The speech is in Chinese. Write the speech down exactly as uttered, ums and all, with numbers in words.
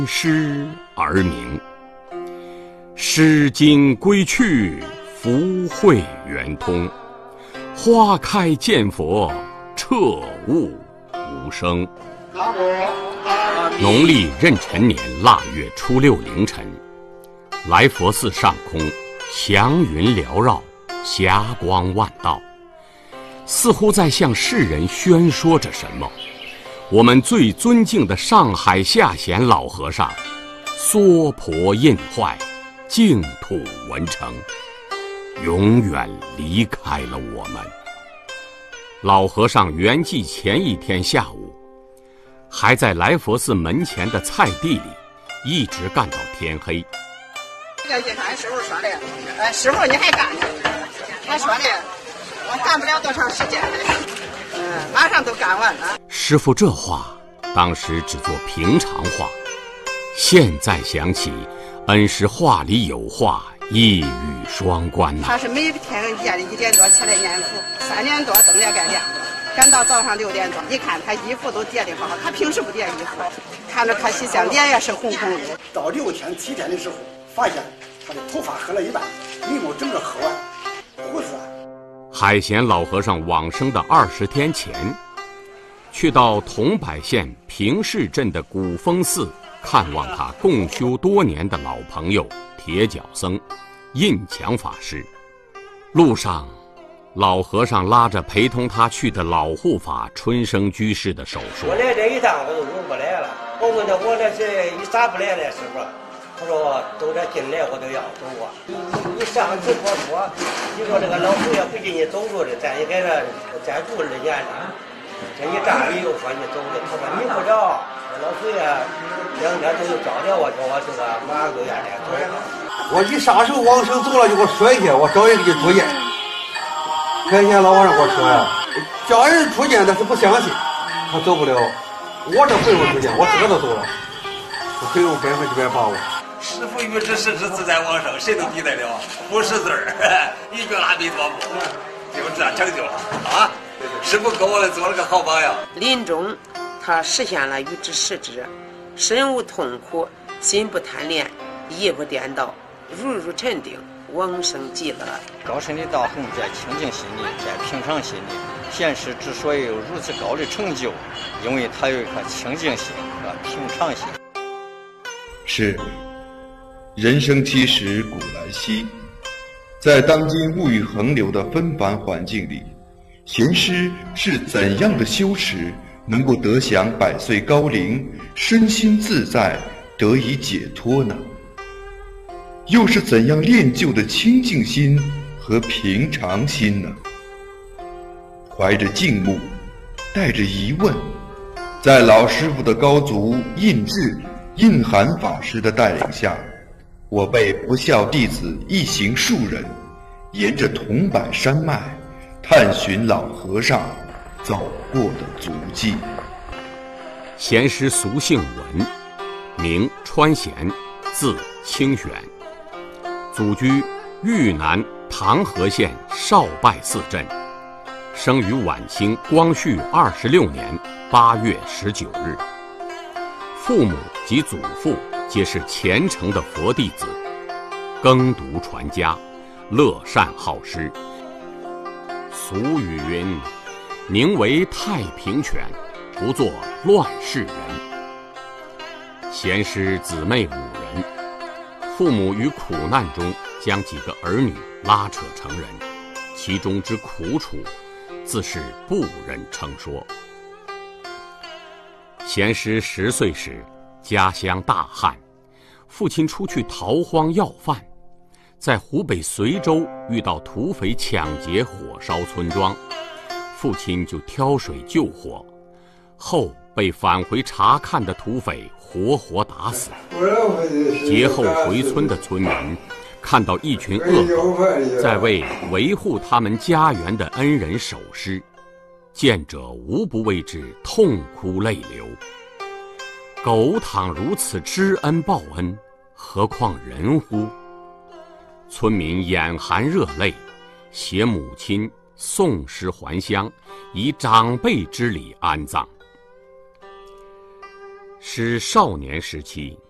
诗而名。诗经归去，福慧圆通。花开见佛，彻悟无声。农历壬辰年腊月初六凌晨，来佛寺上空祥云缭绕，霞光万道，似乎在向世人宣说着什么。我们最尊敬的上海下贤老和尚娑婆印坏，净土文成，永远离开了我们。老和尚圆寂前一天下午，还在来佛寺门前的菜地里一直干到天黑。 这个俺师傅说的，呃，师傅你还干呢？他说的，我干不了多长时间了，嗯、呃，马上都干完了。 师傅这话当时只做平常话，现在想起，恩师话里有话，一语双关呐、啊。 他是每天夜里一点多起来念佛，三点多灯也该亮了，赶到早上六点多，一看他衣服都叠得好，他平时不叠衣服，看着他西厢脸也是红红的。 到六天七天的时候，发现他的头发黑了一半，眉毛整个黑完，胡子。 海贤老和尚往生的二十天前，去到桐柏县平市镇的古峰寺看望他共修多年的老朋友铁脚僧印强法师。路上，老和尚拉着陪同他去的老护法春生居士的手说：“ 我来这一趟我都入不来了。我问他我这是一咋不来了，师傅？他说都这进来我都要走啊。你你你上次我说，你说这个老佛爷不进去走路的，咱也给他再住二年呢。这一站里又说你走的，他说你不着，老佛爷两天都找着我，说我这个马上都要来走。 我一撒手往生走了，就给我摔下，我找人给出见。开前老和尚给我说呀，叫人出见他是不相信，他走不了。我这回我出见，我自个都走了，我很有百分之百把握。 师父于之实之自在往生，谁能抵得了？不识字儿，一句阿弥陀佛，就这样成就了啊！师父给我们做了个好榜样。 临终，他实现了于之实之，身无痛苦，心不贪恋，意不颠倒，如如沉定，往生极乐。 高深的道行在清净心里，在平常心里。贤师之所以有如此高的成就，因为他有一颗清净心和平常心。 是。人生七十古来稀，在当今物欲横流的纷繁环境里，贤师是怎样的修持能够得享百岁高龄，身心自在，得以解脱呢？又是怎样练就的清净心和平常心呢？怀着敬慕，带着疑问，在老师傅的高足印智印涵法师的带领下，我辈不孝弟子一行数人，沿着桐柏山脉，探寻老和尚走过的足迹。 贤师俗姓文，名川贤，字清玄，祖居豫南唐河县少拜寺镇，生于晚清光绪二十六年八月十九日。父母及祖父皆是虔诚的佛弟子，耕读传家，乐善好施。俗语云：“宁为太平犬，不做乱世人。”贤师姊妹五人，父母于苦难中将几个儿女拉扯成人，其中之苦楚，自是不忍称说。贤师十岁时，家乡大旱，父亲出去逃荒要饭，在湖北随州遇到土匪抢劫火烧村庄，父亲就挑水救火，后被返回查看的土匪活活打死。劫后回村的村民看到一群恶狗在为维护他们家园的恩人守尸，见者无不为之痛哭泪流。狗倘如此知恩报恩，何况人乎？村民眼含热泪，携母亲送尸还乡，以长辈之礼安葬。师少年时期